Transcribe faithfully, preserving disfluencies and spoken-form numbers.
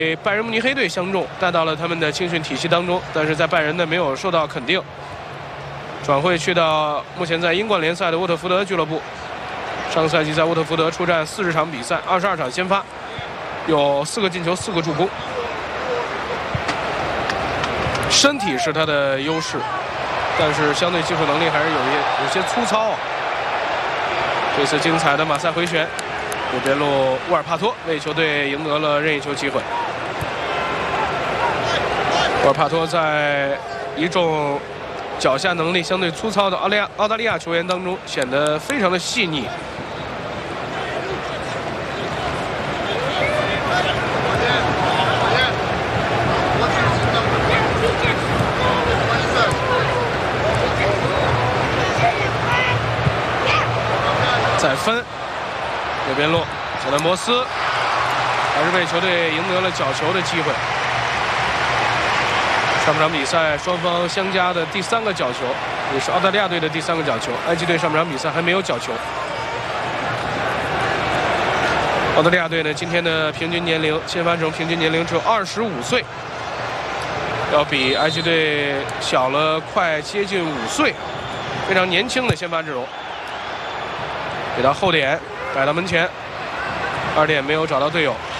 拜仁慕尼黑队相中，带到了他们的青训体系当中，但是在拜仁呢没有受到肯定，转会去到目前在英冠联赛的沃特福德俱乐部。上个赛季在沃特福德出战四十场比赛，二十二场先发，有四个进球，四个助攻。身体是他的优势，但是相对技术能力还是有些有些粗糙啊。这次精彩的马赛回旋。 右边路乌尔帕托为球队赢得了任意球机会。乌尔帕托在一众脚下能力相对粗糙的澳大利亚澳大利亚球员当中显得非常的细腻。再分。 右边路，小兰博斯还是为球队赢得了角球的机会。上半场比赛双方相加的第三个角球，也是澳大利亚队的第三个角球。埃及队上半场比赛还没有角球。澳大利亚队呢，今天的平均年龄，先发阵平均年龄只有二十五岁，要比埃及队小了快接近五岁，非常年轻的先发阵容。给到后点。 摆到门前，二点没有找到队友。